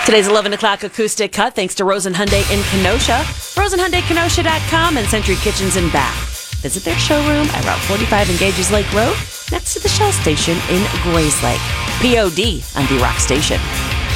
Today's 11 o'clock acoustic cut thanks to Rosen Hyundai in Kenosha, RosenHyundaiKenosha.com, and Century Kitchens in Bath. Visit their showroom at Route 45 in Gages Lake Road, next to the Shell Station in Grays Lake. POD on V-Rock Station.